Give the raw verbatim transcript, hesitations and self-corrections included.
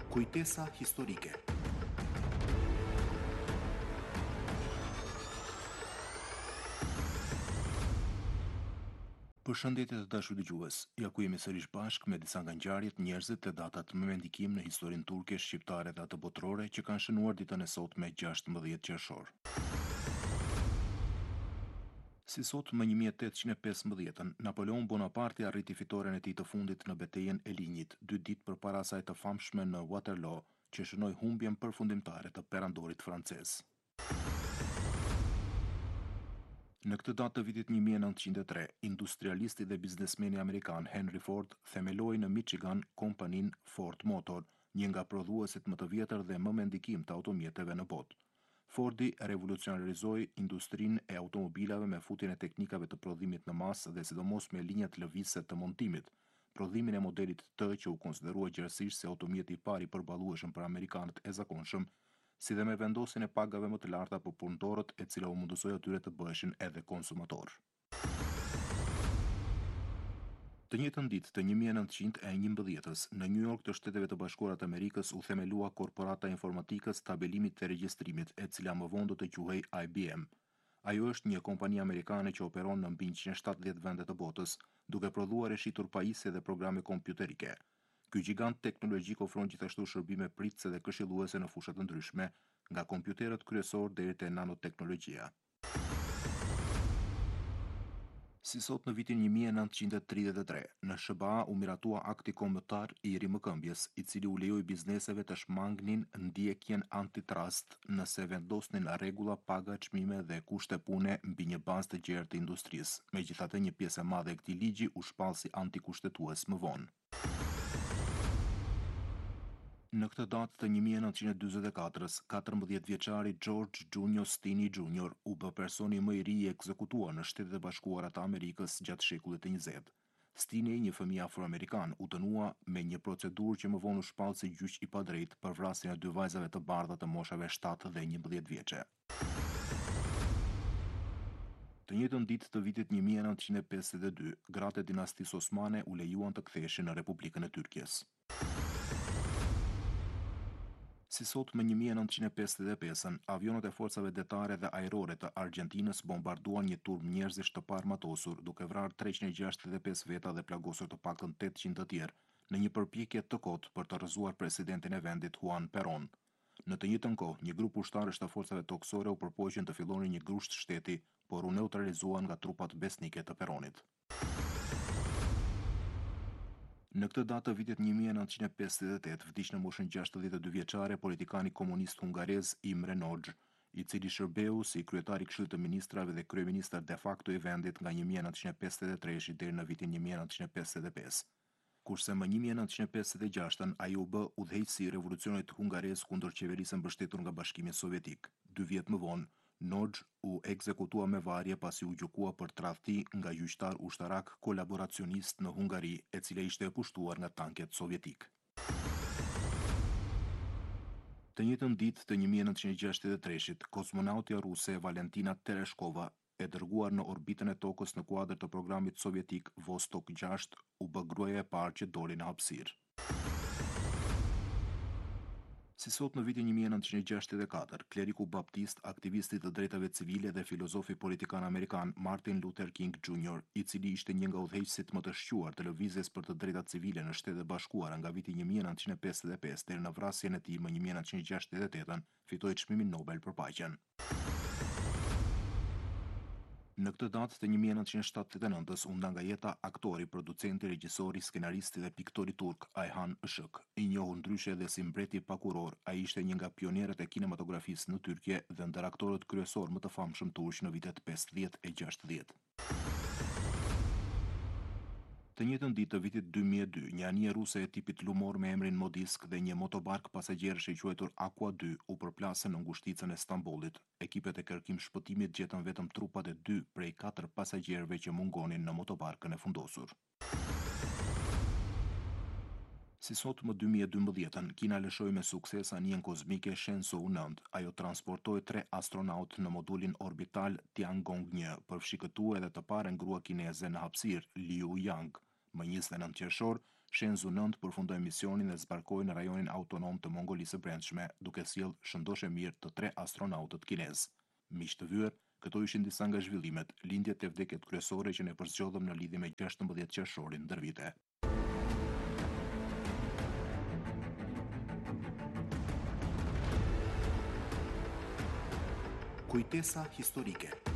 Kujtesa historike. Përshëndetje të dashur dëgjues. Ja ku jemi sërish bashkë me disa nga ngjarjet, njerëzit e datat më me ndikim në historinë turke, shqiptare dhe atë botërore që kanë shënuar ditën e sotme gjashtëmbëdhjetë qershor. Si sot më një mijë e tetëqind e pesëmbëdhjetë, Napoleon Bonaparte arriti fitoren e tij të fundit në betejën e Linjit, dy ditë përpara asaj të famshme në Waterloo, që shënoi humbjen përfundimtare të perandorit francez. Në këtë datë të vitit një mijë e nëntëqind e tre, industrialisti dhe biznesmeni amerikan Henry Ford themeloi në Michigan kompaninë Ford Motor, një nga prodhuesit më të vjetër dhe më me ndikim të automjeteve në botë. Fordi revolucionarizoi industrinë e automobilave me futjen e teknikave të prodhimit në masë dhe sidomos me linjat lëvizëse të montimit, prodhimin e modelit T që u konsiderua gjerësisht si automjeti i parë i përballueshëm për amerikanët e zakonshëm, si dhe me vendosjen e pagave më të larta për punëtorët, e cila u mundësoi atyre të bëheshin edhe konsumator. Të njëjtën ditë të një mijë e nëntëqind e njëmbëdhjetës, në New York të Shteteve të Bashkuara të Amerikës u themelua korporata e informatikës, tabelimit dhe regjistrimit, e cila më vonë do të quhej I B M. Ajo është një kompani amerikane që operon në mbi njëqind e shtatëdhjetë vende të botës, duke prodhuar e shitur pajisje dhe programe kompjuterike. Ky gjigant teknologjik ofron gjithashtu shërbime pritëse dhe këshilluese në fusha të ndryshme, nga kompjuterët kryesor deri te nanoteknologjia. Si sot në vitin një mijë e nëntëqind e tridhjetë e tre, në S B A u miratua akti kombëtar i rimëkëmbjes, i cili u lejoi bizneseve të shmangnin ndjekjen antitrust nëse vendosnin rregulla, paga, çmime dhe kushte pune mbi një bazë të gjerë të industrisë. Megjithatë, një pjesë e madhe e këtij ligji u shpall si antikushtetues më vonë. Në këtë datë të një mijë e nëntëqind e dyzet e katër-s, katërmbëdhjetë vjeçari George Junior Stinney Junior u bë personi më i ri i ekzekutuar në Shtetet e Bashkuara të Amerikës gjatë shekullit të njëzet. Stinney, një fëmijë afroamerikan, u dënua me një procedurë që më vonë u shpall si gjyq i padrejtë për vrasjen e dy vajzave të bardha të moshave shtatë dhe njëmbëdhjetë vjeçe. Të njëjtën ditë të vitit një mijë e nëntëqind e pesëdhjetë e dy, gratë e dinastisë Osmane u lejuan të ktheheshin në Republikën e Tyrkisë. Si sot më një mijë e nëntëqind e pesëdhjetë e pesë, avionët e forcave detare dhe ajrore të Argjentinës bombarduan një turm njerëzish të paarmatosur, duke vrarë treqind e gjashtëdhjetë e pesë veta dhe plagosur të paktën tetëqind të tjerë, në një përpjekje të kotë për të rrëzuar presidentin e vendit Juan Perón. Në të njëjtën kohë, një grup ushtarësh të forcave toksore u përpoqën të fillonin një grusht shteti, por u neutralizuan nga trupat besnike të Peronit. Në këtë datë të vitit një mijë e nëntëqind e pesëdhjetë e tetë vdiq në moshën gjashtëdhjetë e dy vjeçare politikani komunist hungarez Imre Nagy, i cili shërbeu si kryetari i Këshillit të Ministrave dhe kryeministër de facto i vendit nga një mijë e nëntëqind e pesëdhjetë e tre deri në vitin një mijë e nëntëqind e pesëdhjetë e pesë. Kurse më një mijë e nëntëqind e pesëdhjetë e gjashtë ai u bë udhëheqësi i revolucionit hungarez kundër qeverisë mbështetur nga Bashkimi Sovjetik. Dy vjet më vonë, Nagy u ekzekutua me varje pasi u gjykua për tradhti nga gjyqtar ushtarak kolaboracionist në Hungari, e cila ishte e pushtuar nga tanket sovjetik. Të njëjtën ditë të një mijë e nëntëqind e gjashtëdhjetë e tre-shit, kozmonautja ruse Valentina Tereshkova, e dërguar në orbitën e tokës në kuadër të programit sovjetik Vostok gjashtë, u bë gruaja e parë që doli në hapësirë. Si sot në vitin një mijë e nëntëqind e gjashtëdhjetë e katër, kleriku baptist, aktivisti të drejtave civile dhe filozofi politikan amerikan Martin Luther King Junior, i cili ishte një nga udhëheqësit më të shquar të lëvizjes për të drejtat civile në Shtetet e Bashkuara nga viti një mijë e nëntëqind e pesëdhjetë e pesë deri në vrasjen e tij më një mijë e nëntëqind e gjashtëdhjetë e tetë, fitoi çmimin Nobel për paqen. Në këtë datë të një mijë e nëntëqind e shtatëdhjetë e nëntës u nda nga jeta aktori, producenti, regjisori, skenaristi dhe piktori turk Ayhan Ishık, i njohur ndryshe edhe si mbreti pakuror. Ai ishte një nga pionierët e kinematografisë në Tyrkje dhe ndër aktorët kryesor më të famshëm turq në vitet pesëdhjetë e gjashtëdhjetë. Të njëjtën ditë të vitit dy mijë e dy, një anije ruse e tipit lumor me emrin Modisk dhe një motobark pasagjerësh i quajtur Aqua dy u përplasën në ngushticën e Stambollit. Ekipet e kërkim shpëtimit gjetën vetëm trupat e dy prej katër pasagjerëve që mungonin në motobarkën e fundosur. Si sot më dy mijë e dymbëdhjetë, Kina lëshoi me sukses anijen kozmike Shenzhou nëntë. Ajo transportoi tre astronautë në modulin orbital Tiangong një, përfshikëtuar edhe të parën grua kineze në hapësirë, Liu Yang. Më njëzet e nëntë qershor, Shenzhou nënt përfundoi misionin dhe zbarkoi në rajonin autonom të Mongolisë së Brendshme, duke sjellë shëndoshë mirë të tre astronautët kinez. Miq të vyer, këto ishin disa nga zhvillimet, lindjet e vdekjet kryesore që ne përzgjodhëm në lidhje me gjashtëmbëdhjetë qershorin ndër vite. Kujtesa historike.